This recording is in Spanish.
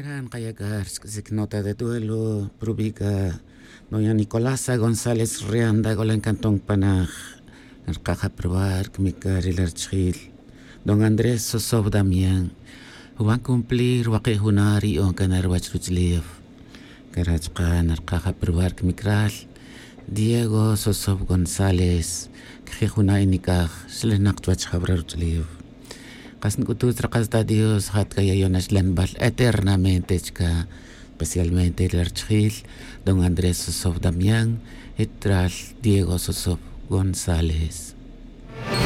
Eran Kayakars, nota de duelo, Prubica, doña Nicolasa González Rianda, Golan Cantón Panaj, Narcaja Probar, Kmikar y Larchil, don Andrés Sosov Damián, Juan Cumplir, Wakehunari, Oncanar Wachruchliv, Karachka, Narcaja Probar, Kmikral, Diego Sosov González, Kejunai Nikaj, Slenak Twachhabruchliv. Kasn kutu trakasta Dios hat kaya yonas lanbal eternamente chka, especialmente el archil don Andrés Sosov Damián, etral Diego Sosov González.